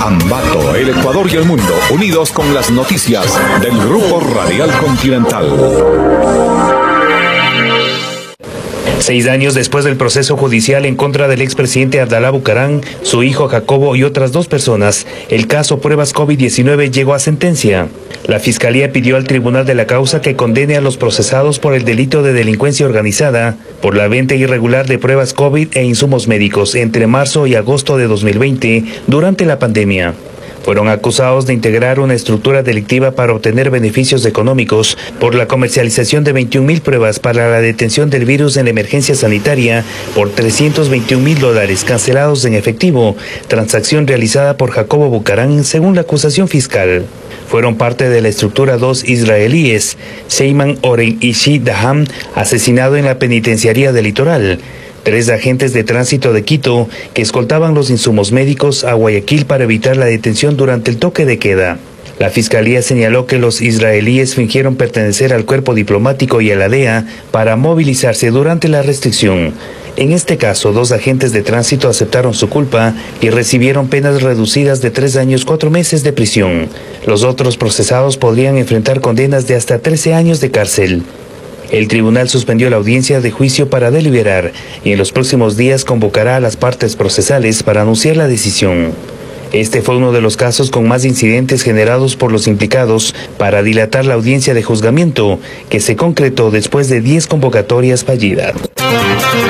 Ambato, el Ecuador y el mundo, unidos con las noticias del Grupo Radial Continental. 6 años después del proceso judicial en contra del expresidente Abdalá Bucaram, su hijo Jacobo y otras 2 personas, el caso Pruebas COVID-19 llegó a sentencia. La Fiscalía pidió al Tribunal de la Causa que condene a los procesados por el delito de delincuencia organizada por la venta irregular de pruebas COVID e insumos médicos entre marzo y agosto de 2020 durante la pandemia. Fueron acusados de integrar una estructura delictiva para obtener beneficios económicos por la comercialización de 21.000 pruebas para la detención del virus en la emergencia sanitaria por $321.000 cancelados en efectivo, transacción realizada por Jacobo Bucaram según la acusación fiscal. Fueron parte de la estructura 2 israelíes, Sheyman Oren y Shi Daham, asesinado en la penitenciaría del Litoral. 3 agentes de tránsito de Quito que escoltaban los insumos médicos a Guayaquil para evitar la detención durante el toque de queda. La Fiscalía señaló que los israelíes fingieron pertenecer al cuerpo diplomático y a la DEA para movilizarse durante la restricción. En este caso, 2 agentes de tránsito aceptaron su culpa y recibieron penas reducidas de 3 años 4 meses de prisión. Los otros procesados podrían enfrentar condenas de hasta 13 años de cárcel. El tribunal suspendió la audiencia de juicio para deliberar y en los próximos días convocará a las partes procesales para anunciar la decisión. Este fue uno de los casos con más incidentes generados por los implicados para dilatar la audiencia de juzgamiento, que se concretó después de 10 convocatorias fallidas.